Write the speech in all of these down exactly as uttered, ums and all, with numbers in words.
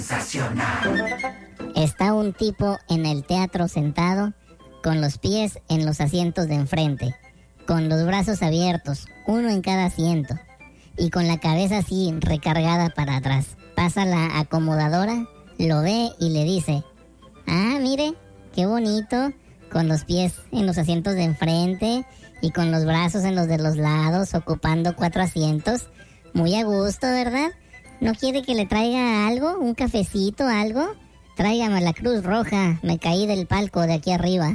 Está un tipo en el teatro sentado, con los pies en los asientos de enfrente, con los brazos abiertos, uno en cada asiento, y con la cabeza así recargada para atrás. Pasa la acomodadora, lo ve y le dice: ah, mire, qué bonito, con los pies en los asientos de enfrente y con los brazos en los de los lados, ocupando cuatro asientos. Muy a gusto, ¿verdad? ¿No quiere que le traiga algo? ¿Un cafecito, algo? Tráigame la Cruz Roja, me caí del palco de aquí arriba.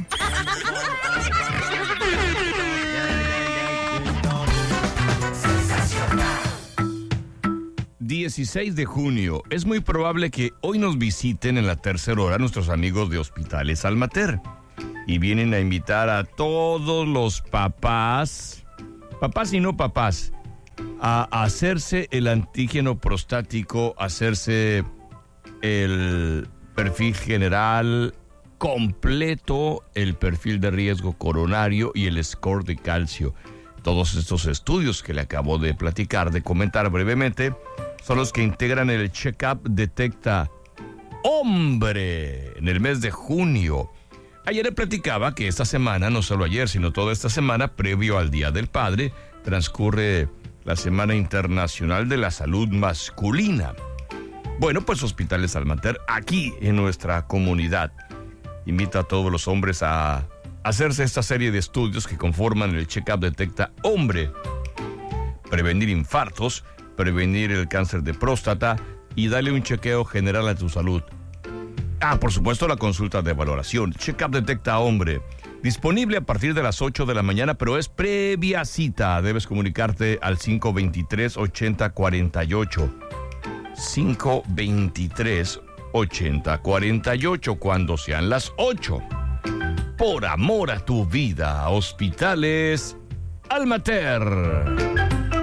dieciséis de junio. Es muy probable que hoy nos visiten en la tercera hora nuestros amigos de Hospitales Almater. Y vienen a invitar a todos los papás, papás y no papás, a hacerse el antígeno prostático, hacerse el perfil general completo, el perfil de riesgo coronario y el score de calcio. Todos estos estudios que le acabo de platicar, de comentar brevemente, son los que integran el Check-up Detecta Hombre en el mes de junio. Ayer le platicaba que esta semana, no solo ayer, sino toda esta semana, previo al Día del Padre, transcurre la Semana Internacional de la Salud Masculina. Bueno, pues Hospitales Almater, aquí en nuestra comunidad, invita a todos los hombres a hacerse esta serie de estudios que conforman el Check-up Detecta Hombre. Prevenir infartos, prevenir el cáncer de próstata y darle un chequeo general a tu salud. Ah, por supuesto, la consulta de valoración. Check-up Detecta Hombre. Disponible a partir de las ocho de la mañana, pero es previa cita. Debes comunicarte al cinco veintitrés, ochenta cuarenta y ocho. cinco veintitrés, ochenta cuarenta y ocho, cuando sean las ocho. Por amor a tu vida, Hospitales Almater.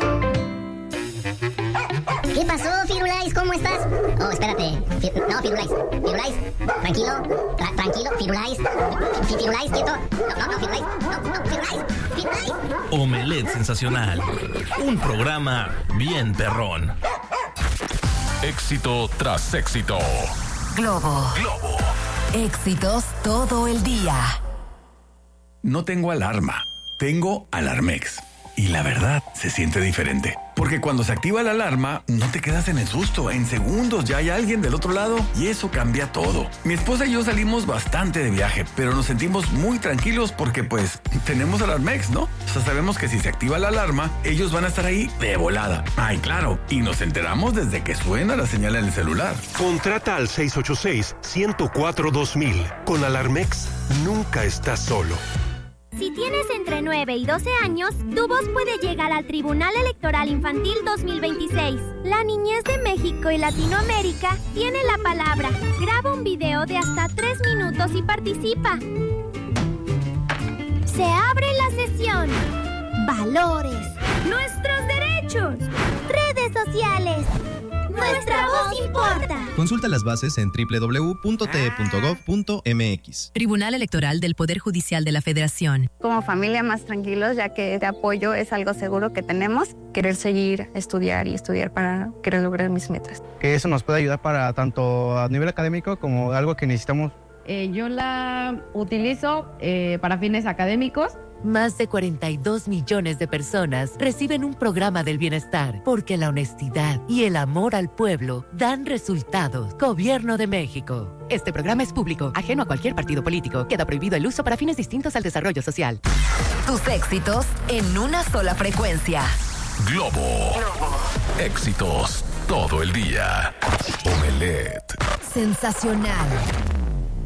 ¿Qué pasó, Firulais? ¿Cómo estás? Oh, espérate. Fi- no, Firulais. Firulais, tranquilo. Tra- tranquilo, Firulais. Fi- Firulais, quieto. No, no, no, Firulais. No, no, Firulais. Firulais. Omelette Sensacional. Un programa bien perrón. Éxito tras éxito. Globo. Globo. Éxitos todo el día. No tengo alarma, tengo Alarmex. Y la verdad, se siente diferente. Porque cuando se activa la alarma, no te quedas en el susto. En segundos ya hay alguien del otro lado y eso cambia todo. Mi esposa y yo salimos bastante de viaje, pero nos sentimos muy tranquilos porque pues tenemos Alarmex, ¿no? O sea, sabemos que si se activa la alarma, ellos van a estar ahí de volada. Ay, claro. Y nos enteramos desde que suena la señal en el celular. Contrata al seis ocho seis, uno cero cuatro, dos mil. Con Alarmex, nunca estás solo. Si tienes entre nueve y doce años, tu voz puede llegar al Tribunal Electoral Infantil dos mil veintiséis. La niñez de México y Latinoamérica tiene la palabra. Graba un video de hasta tres minutos y participa. Se abre la sesión. Valores. Nuestros derechos. Redes sociales. Nuestra voz importa. Consulta las bases en doble u doble u doble u punto t e punto gov punto m x. Tribunal Electoral del Poder Judicial de la Federación. Como familia más tranquilos, ya que este apoyo es algo seguro que tenemos. Querer seguir, estudiar y estudiar para querer lograr mis metas. Que eso nos puede ayudar para tanto a nivel académico como algo que necesitamos. Eh, yo la utilizo eh, para fines académicos. Más de cuarenta y dos millones de personas reciben un programa del bienestar porque la honestidad y el amor al pueblo dan resultados. Gobierno de México. Este programa es público, ajeno a cualquier partido político. Queda prohibido el uso para fines distintos al desarrollo social. Tus éxitos en una sola frecuencia. Globo. Globo. Éxitos todo el día. Omelette. Sensacional.